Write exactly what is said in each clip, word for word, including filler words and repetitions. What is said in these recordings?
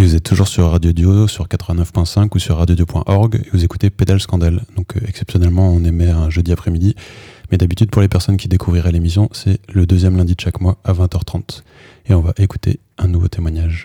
Vous êtes toujours sur Radio Dio, sur quatre-vingt-neuf point cinq ou sur radio dio point org et vous écoutez Pédale Scandale. Donc euh, exceptionnellement, on émet un jeudi après-midi. Mais d'habitude, pour les personnes qui découvriraient l'émission, c'est le deuxième lundi de chaque mois à vingt heures trente. Et on va écouter un nouveau témoignage.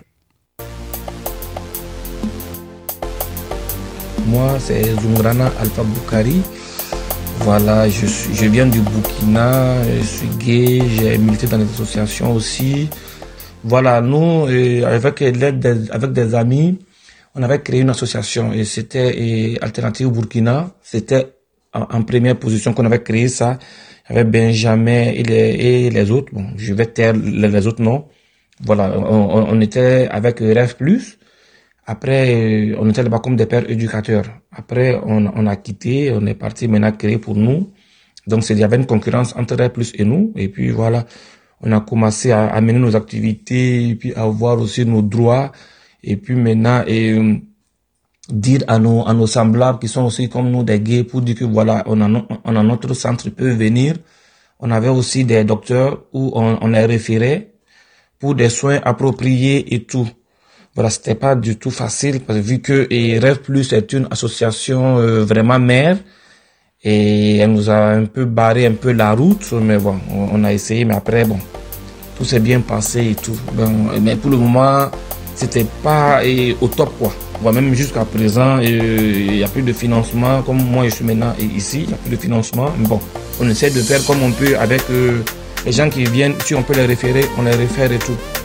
Moi, c'est Zumrana Alpha Boukari. Voilà, je, suis, je viens du Burkina, je suis gay, j'ai milité dans des associations aussi. Voilà, nous, avec l'aide des, avec des amis, on avait créé une association et c'était et Alternative Burkina. C'était en, en première position qu'on avait créé ça. Il y avait Benjamin et les, et les autres. Bon, je vais taire les, les autres noms. Voilà, on, on était avec Rêve Plus. Après, on était là-bas comme des pères éducateurs. Après, on, on a quitté, on est parti maintenant créer pour nous. Donc, il y avait une concurrence entre Rêve Plus et nous. Et puis, voilà, on a commencé à, à mener nos activités et puis à avoir aussi nos droits. Et puis maintenant, et, euh, dire à nos, à nos semblables qui sont aussi comme nous des gays pour dire que voilà, on a, no, on a notre centre, ils peuvent venir. On avait aussi des docteurs où on, on les référait pour des soins appropriés et tout. Voilà, c'était pas du tout facile parce que vu que et Rêve Plus est une association euh, vraiment mère et elle nous a un peu barré un peu la route, mais bon, on, on a essayé, mais après bon, tout s'est bien passé et tout. Bon, mais pour le moment, c'était pas et, au top quoi. Bon, même jusqu'à présent, il y a plus de financement. Comme moi, je suis maintenant ici, il y a plus de financement. Mais bon, on essaie de faire comme on peut avec euh, les gens qui viennent. Si on peut les référer, on les réfère et tout.